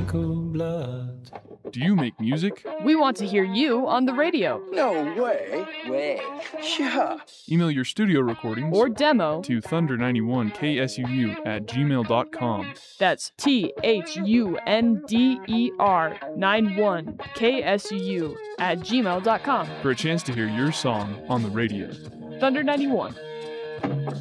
tropical blood. Do you make music? We want to hear you on the radio. No way. Yeah. Email your studio recordings Or demo to thunder91ksuu@gmail.com. That's THUNDER91KSUU@gmail.com. for a chance to hear your song on the radio. Thunder 91.